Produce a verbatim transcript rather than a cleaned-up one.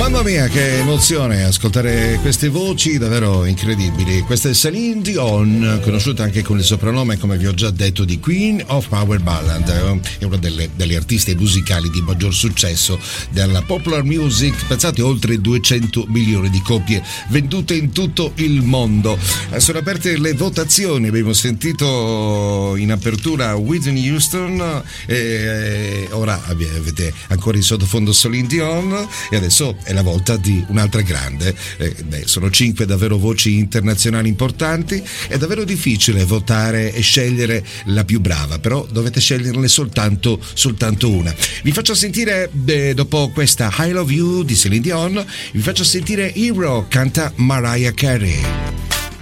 Mamma mia, che emozione ascoltare queste voci davvero incredibili. Questa è Celine Dion, conosciuta anche con il soprannome, come vi ho già detto, di Queen of Power Ballad. È una delle, delle artiste musicali di maggior successo della popular music. Pensate, oltre duecento milioni di copie vendute in tutto il mondo. Sono aperte le votazioni, abbiamo sentito in apertura Whitney Houston e ora avete ancora in sottofondo Celine Dion e adesso è la volta di un'altra grande. Eh, beh, sono cinque davvero voci internazionali importanti. È davvero difficile votare e scegliere la più brava, però dovete sceglierne soltanto soltanto una. Vi faccio sentire, eh, dopo questa I Love You di Celine Dion, vi faccio sentire Hero, canta Mariah Carey.